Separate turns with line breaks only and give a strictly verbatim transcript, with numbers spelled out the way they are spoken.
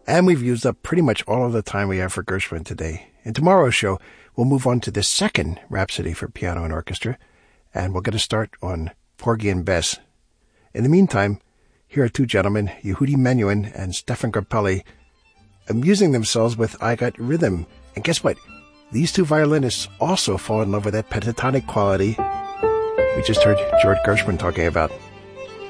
And we've used up pretty much all of the time we have for Gershwin today. In tomorrow's show, we'll move on to the second Rhapsody for Piano and Orchestra, and we'll get a start on Porgy and Bess. In the meantime, here are two gentlemen, Yehudi Menuhin and Stefan Grappelli, amusing themselves with I Got Rhythm. And guess what? These two violinists also fall in love with that pentatonic quality we just heard George Gershwin talking about.